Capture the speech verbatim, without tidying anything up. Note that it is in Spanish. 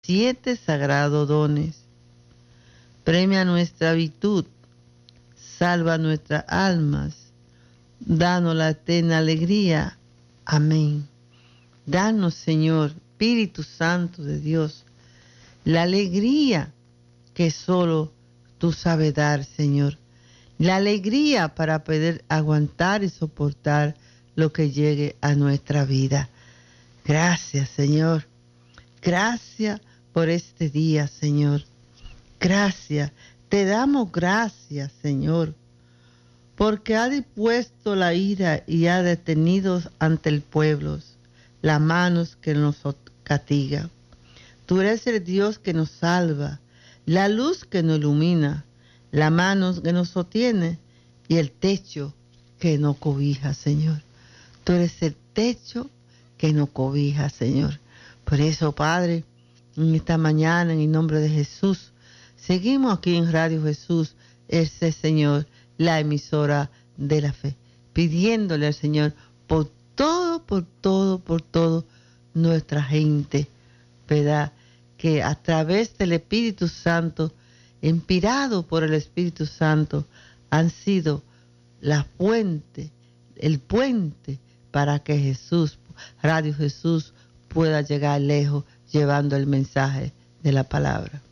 siete sagrados dones. Premia nuestra virtud, salva nuestras almas, danos la eterna alegría. Amén. Danos, Señor, Espíritu Santo de Dios, la alegría que solo tú sabes dar, Señor. La alegría para poder aguantar y soportar lo que llegue a nuestra vida. Gracias, Señor. Gracias por este día, Señor. Gracias. Te damos gracias, Señor, porque ha dispuesto la ira y ha detenido ante el pueblo las manos que nos castiga. Tú eres el Dios que nos salva, la luz que nos ilumina, la mano que nos sostiene y el techo que nos cobija, Señor. Tú eres el techo que nos cobija, Señor. Por eso, Padre, en esta mañana, en el nombre de Jesús, seguimos aquí en Radio Jesús, ese Señor, la emisora de la fe, pidiéndole al Señor por todo, por todo, por todo nuestra gente, ¿verdad? Que a través del Espíritu Santo, inspirado por el Espíritu Santo, han sido la fuente, el puente para que Jesús, Radio Jesús, pueda llegar lejos llevando el mensaje de la palabra.